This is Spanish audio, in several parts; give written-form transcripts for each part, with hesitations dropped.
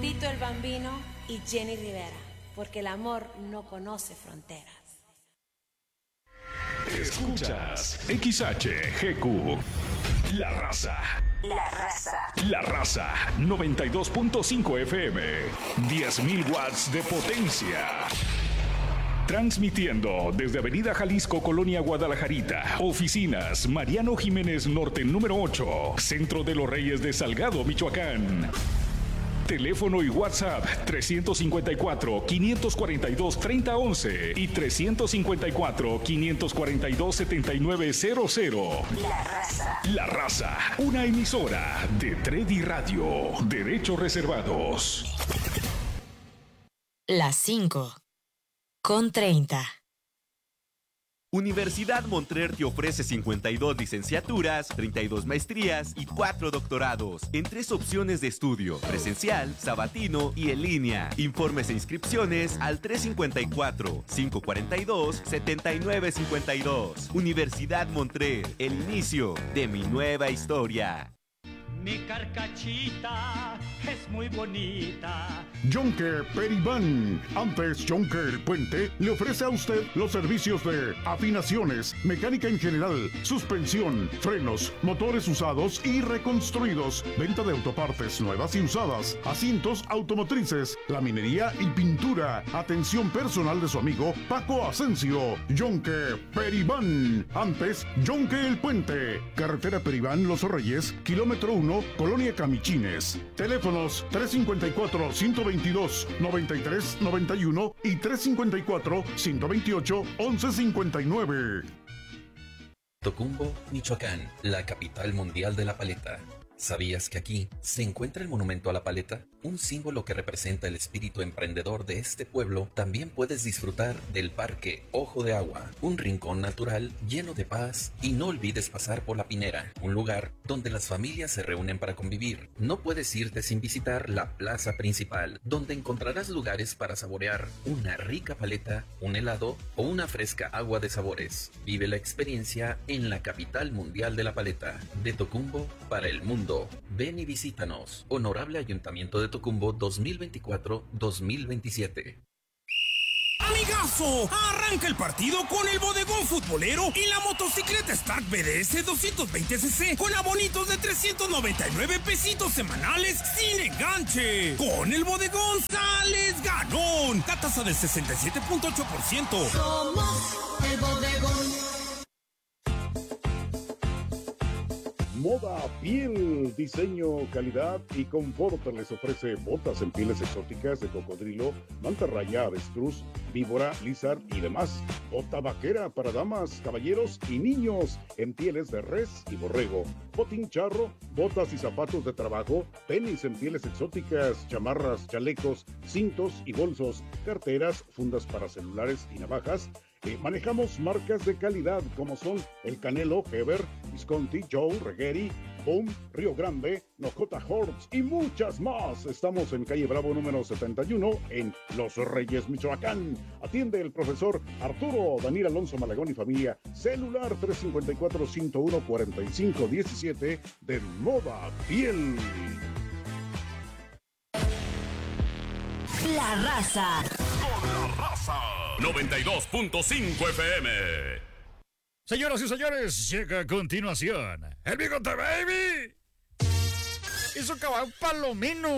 Tito el Bambino y Jenny Rivera, porque el amor no conoce fronteras. Escuchas XHGQ, La Raza. La Raza. La Raza, 92.5 FM, 10.000 watts de potencia. Transmitiendo desde Avenida Jalisco, Colonia Guadalajarita. Oficinas, Mariano Jiménez Norte, número 8. Centro de los Reyes de Salgado, Michoacán. Teléfono y WhatsApp 354-542-3011 y 354-542-7900. La Raza. La Raza, una emisora de Tredi Radio. Derechos reservados. Las 5:30. Universidad Montclair te ofrece 52 licenciaturas, 32 maestrías y 4 doctorados en 3 opciones de estudio: presencial, sabatino y en línea. Informes e inscripciones al 354-542-7952. Universidad Montclair, el inicio de mi nueva historia. Mi carcachita es muy bonita. Jonker Peribán. Antes Jonker Puente le ofrece a usted los servicios de afinaciones, mecánica en general, suspensión, frenos, motores usados y reconstruidos, venta de autopartes nuevas y usadas, asientos automotrices, laminería y pintura. Atención personal de su amigo Paco Asensio. Jonker Peribán. Antes Jonker El Puente. Carretera Peribán Los Reyes, kilómetro 1, Colonia Camichines. Teléfonos 354-122-9391 y 354-128-1159. Tocumbo, Michoacán, la capital mundial de la paleta. ¿Sabías que aquí se encuentra el monumento a la paleta? Un símbolo que representa el espíritu emprendedor de este pueblo. También puedes disfrutar del Parque Ojo de Agua, un rincón natural lleno de paz, y no olvides pasar por La Pinera, un lugar donde las familias se reúnen para convivir. No puedes irte sin visitar la plaza principal, donde encontrarás lugares para saborear una rica paleta, un helado o una fresca agua de sabores. Vive la experiencia en la capital mundial de la paleta, de Tocumbo para el mundo. Ven y visítanos. Honorable Ayuntamiento de Tocumbo 2024-2027. ¡Amigazo! Arranca el partido con el bodegón futbolero y la motocicleta Stark BDS 220cc con abonitos de 399 pesitos semanales sin enganche. Con el bodegón sales ganón. La tasa del 67.8%. Somos el bodegón. Moda Piel, diseño, calidad y confort les ofrece botas en pieles exóticas de cocodrilo, mantarraya, avestruz, víbora, lizard y demás. Bota vaquera para damas, caballeros y niños en pieles de res y borrego. Botín charro, botas y zapatos de trabajo, tenis en pieles exóticas, chamarras, chalecos, cintos y bolsos, carteras, fundas para celulares y navajas. Manejamos marcas de calidad como son El Canelo, Heber, Visconti, Joe, Regueri, Boom, Río Grande, Nocota Horts y muchas más. Estamos en calle Bravo número 71 en Los Reyes, Michoacán. Atiende el profesor Arturo Daniel Alonso Malagón y familia. Celular 354-101-4517 de Moda Piel. La Raza. Con La Raza, 92.5 FM. Señoras y señores, llega a continuación el Bigote Baby y su caballo palomino.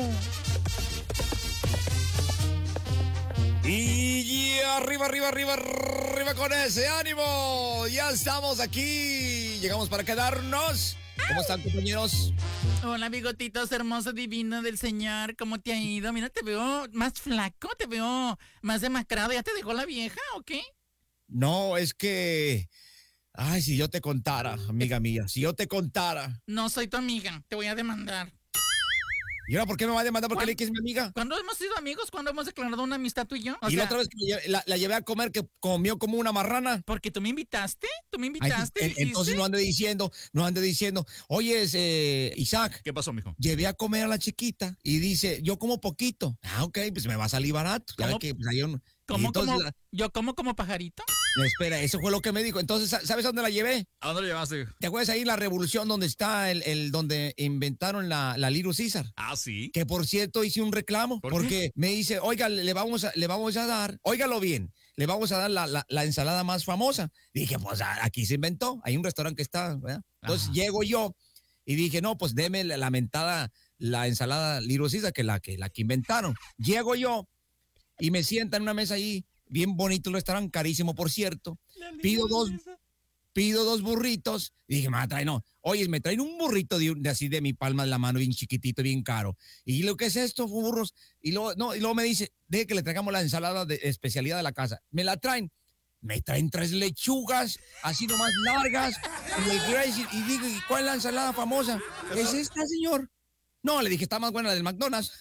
Y arriba con ese ánimo. Ya estamos aquí. Llegamos para quedarnos. ¿Cómo están, compañeros? Hola, bigotitos hermosos, divino del Señor. ¿Cómo te ha ido? Mira, te veo más flaco, te veo más demacrado. ¿Ya te dejó la vieja o qué? No, es que... Ay, si yo te contara, amiga mía, si yo te contara. No soy tu amiga, te voy a demandar. ¿Y ahora por qué me va a demandar? ¿Por qué le que es mi amiga? ¿Cuándo hemos sido amigos? ¿Cuándo hemos declarado una amistad tú y yo? La otra vez que la llevé a comer, que comió como una marrana. ¿Porque tú me invitaste? Ay, entonces no ande diciendo. Oye, Isaac. ¿Qué pasó, mijo? Llevé a comer a la chiquita y dice, yo como poquito. Ah, ok, pues me va a salir barato. Ya ves que, pues, ¿Yo como como pajarito? Espera, eso fue lo que me dijo. Entonces, ¿sabes a dónde la llevé? ¿A dónde la llevaste? ¿Te acuerdas ahí la revolución donde está donde inventaron la Little Caesar? Ah, sí. Que por cierto hice un reclamo porque qué? me dice, oiga, le vamos a dar, óigalo bien, le vamos a dar la ensalada más famosa. Dije, pues aquí se inventó, hay un restaurante que está, ¿verdad? Entonces llego yo y dije, no, pues deme la ensalada Little Caesar, que la que inventaron. Llego yo y me sientan en una mesa ahí, bien bonito el restaurante, carísimo por cierto. Pido dos burritos. Y dije, oye, me traen un burrito de así de mi palma de la mano, bien chiquitito, bien caro. Y lo que es esto, burros. Y luego me dice, deje que le traigamos la ensalada de especialidad de la casa. Me traen 3 lechugas, así nomás largas. Y digo, ¿y cuál es la ensalada famosa? ¿Es esta, señor? No, le dije, está más buena la del McDonald's.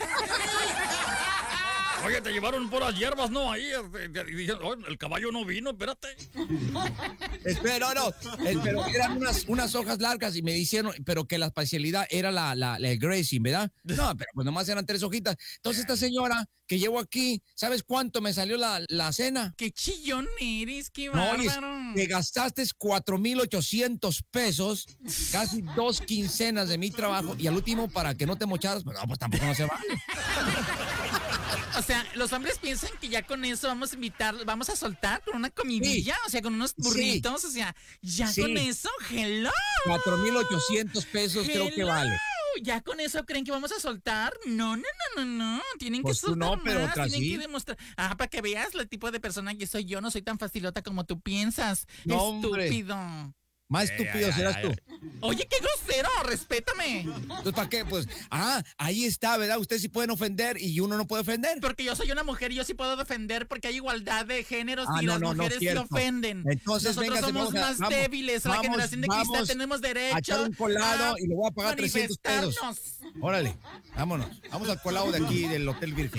Oye, te llevaron puras hierbas, ¿no? Ahí, y dijeron, el caballo no vino, espérate. Pero eran unas hojas largas y me dijeron, pero que la especialidad era el grazing, ¿verdad? No, pero pues nomás eran 3 hojitas. Entonces esta señora que llevo aquí, ¿sabes cuánto me salió la cena? ¡Qué chillón eres! ¡Qué No, bárbaro! te gastaste 4,800 pesos, casi 2 quincenas de mi trabajo, y al último, para que no te mocharas, pues tampoco no se vale. O sea, los hombres piensan que ya con eso vamos a soltar con una comidilla, Sí. o sea, con unos burritos, o sea, ya Sí. con eso, hello. 4,800 pesos creo que vale. ¿Ya con eso creen que vamos a soltar? No. Tienen Pues que tú soltar no, pero más, otras tienen sí. que demostrar. Para que veas el tipo de persona que soy yo, no soy tan facilota como tú piensas. No, hombre. Estúpido. Más estúpido serás tú. Oye, qué grosero, respétame. Entonces, ¿para qué? Pues, ahí está, ¿verdad? Ustedes sí pueden ofender y uno no puede ofender. Porque yo soy una mujer y yo sí puedo defender porque hay igualdad de géneros y no, las no, mujeres sí cierto. ofenden. Entonces, nosotros véngase, somos más vamos, débiles, la generación de cristal vamos tenemos derecho a echar un colado y le voy a pagar 300 pesos. manifestarnos. Órale, vámonos. Vamos al colado de aquí del Hotel Virgen.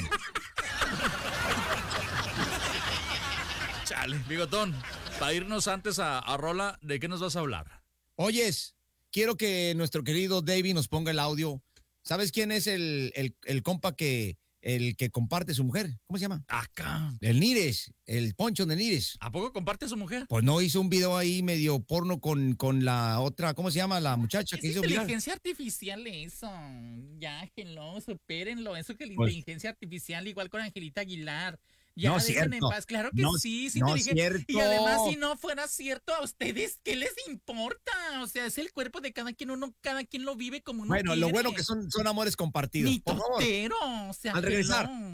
Chale, bigotón, para irnos antes a rola, ¿de qué nos vas a hablar? Oyes, quiero que nuestro querido David nos ponga el audio. ¿Sabes quién es el compa el que comparte su mujer? ¿Cómo se llama? Acá. El Nires, el Poncho de Nires. ¿A poco comparte a su mujer? Pues no hizo un video ahí medio porno con la otra, ¿cómo se llama? La muchacha que Es hizo viral. inteligencia artificial eso. Ya, hello, supérenlo. Eso que la Pues- inteligencia artificial igual con Angelita Aguilar. Ya No, dejen en cierto. paz. Claro que No, sí, es no, inteligente. Y cierto. además, si no fuera cierto, a ustedes, ¿qué les importa? O sea, es el cuerpo de cada quien, cada quien lo vive como uno Bueno, lo quiere. bueno que son amores compartidos. Ni Por favor. totero, o sea, Al regresar. hello.